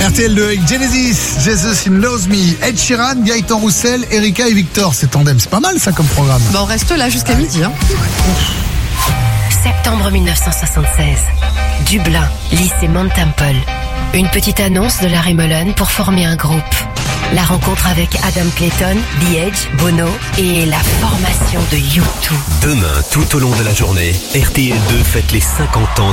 RTL2 avec Genesis, Jesus in Loves Me, Ed Sheeran, Gaëtan Roussel, Erika et Victor. C'est tandem, c'est pas mal ça comme programme. On reste là jusqu'à midi. Septembre 1976. Dublin, lycée Mount Temple. Une petite annonce de Larry Mullen pour former un groupe. La rencontre avec Adam Clayton, The Edge, Bono et la formation de U2. Demain, tout au long de la journée, RTL2 fête les 50 ans